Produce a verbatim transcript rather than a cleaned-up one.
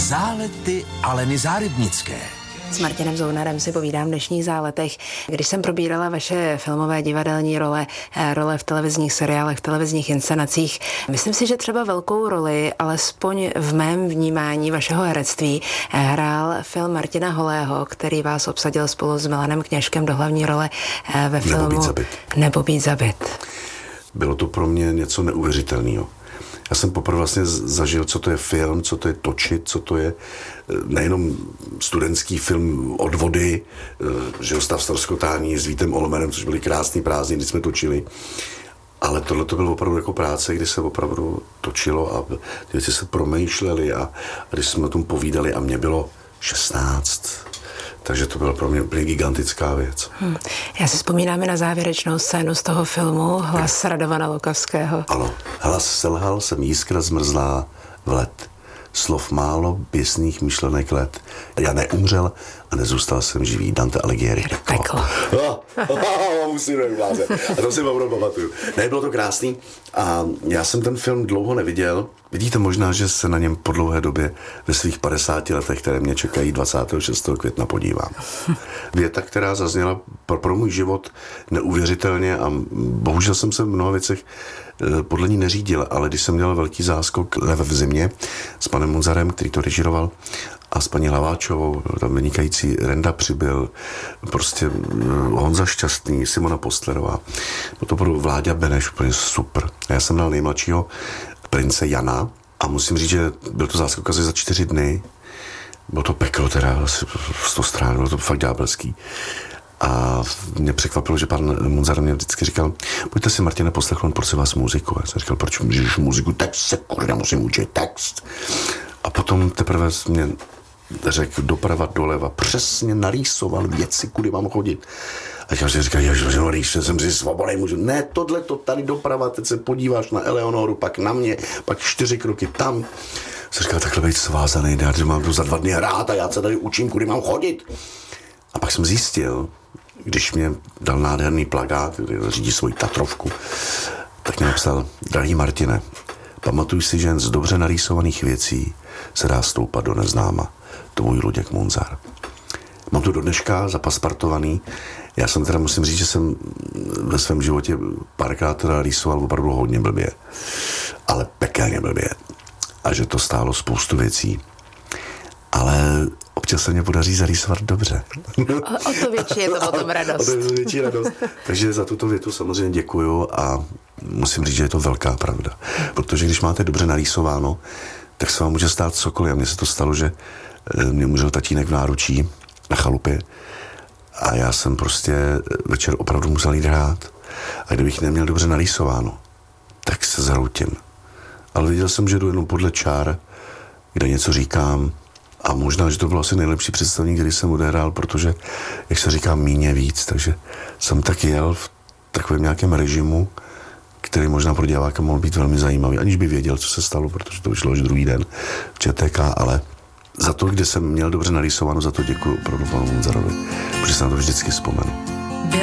Zálety Aleny Zárybnické. S Martinem Zounarem si povídám v dnešních záletech. Když jsem probírala vaše filmové divadelní role, role v televizních seriálech, v televizních inscenacích, myslím si, že třeba velkou roli, alespoň v mém vnímání vašeho herectví, hrál film Martina Holého, který vás obsadil spolu s Milanem Kněžkem do hlavní role ve filmu Nebo být zabit. Nebo být zabit. Bylo to pro mě něco neuvěřitelného. Já jsem poprvé vlastně zažil, co to je film, co to je točit, co to je nejenom studentský film od vody, že jo, Stav ztroskotání s Vítem Olomerem, což byly krásný prázdniny, kdy jsme točili. Ale tohle to bylo opravdu jako práce, kdy se opravdu točilo a ty věci se promýšlely a, a když jsme o tom povídali a mě bylo šestnáct, takže to byla pro mě úplně gigantická věc. Hmm. Já si vzpomínám na závěrečnou scénu z toho filmu Hlas Radovana Lukavského. Ano, hlas selhal, jsem jiskra zmrzlá v led. Slov málo, běsných myšlenek let. Já neumřel a nezůstal jsem živý. Dante Alighieri. Peklo. Musím nevlázet. A to si opravdu pamatuju. Ne, bylo to krásný a já jsem ten film dlouho neviděl. Vidíte možná, že se na něm po dlouhé době ve svých padesáti letech, které mě čekají dvacátého šestého května, podívám. Věta, která zazněla pro, pro můj život neuvěřitelně a bohužel jsem se v mnoha věcech podle ní neřídil, ale když jsem měl velký záskok Lev v zimě s panem Munzarem, který to režíroval, a s paní Hlaváčovou, tam vynikající Renda Přibyl, prostě Honza Šťastný, Simona Postlerová. To bylo Vláďa Beneš, úplně super. A já jsem dal nejmladšího prince Jana a musím říct, že byl to záskok asi za čtyři dny. Bylo to peklo teda, asi sto strán, bylo to fakt ďábelský. A mě překvapilo, že pan Munzar mě vždycky říkal, pojďte si, Martine, poslechnout, prosím vás, muziku. A já jsem říkal, proč můžeš muziku? Text se, kurda, musím učit text. A potom teprve mě řekl doprava, doleva, přesně narýsoval věci, kudy mám chodit. A já si říkal, ježiš, že jsem si svobodný, můžu. Ne, tohle to tady doprava, teď se podíváš na Eleonoru, pak na mě, pak čtyři kroky tam. Jsem říkal, takhle být svázaný, já mám tu za dva dny hrát a já se tady učím, kudy mám chodit. A pak jsem zjistil, když mě dal nádherný plakát, který řídí svoji Tatrovku, tak mě napsal, drahý Martine, pamatuj si, že jen z dobře narýsovaných věcí se dá stoupat do neznáma. Tvůj Luděk Munzar. Mám to do dneška zapaspartovaný. Já jsem teda musím říct, že jsem ve svém životě párkrát teda rýsoval opravdu hodně blbě. Ale pekelně blbě. A že to stálo spoustu věcí. Ale občas se mě podaří zarýsovat dobře. O, o to větší je to potom radost. O to větší radost. Takže za tuto větu samozřejmě děkuju a musím říct, že je to velká pravda. Protože když máte dobře narýsováno, tak se vám může stát cokoliv. A mně se to stalo, že mě umřel tatínek v náručí na chalupě a já jsem prostě večer opravdu musel jít hrát. A kdybych neměl dobře narýsováno, tak se zhroutím. Ale viděl jsem, že jdu jenom podle čár, kde něco říkám a možná, že to bylo asi nejlepší představení, který jsem odehrál, protože, jak se říká, míně víc, takže jsem tak jel v takovém nějakém režimu, který možná pro diváka mohl být velmi zajímavý, aniž by věděl, co se stalo, protože to vyšlo až druhý den v ČTK, ale za to, kde jsem měl dobře narýsováno, za to děkuji opravdu panu Munzarovi, protože se na to vždycky vzpomenu.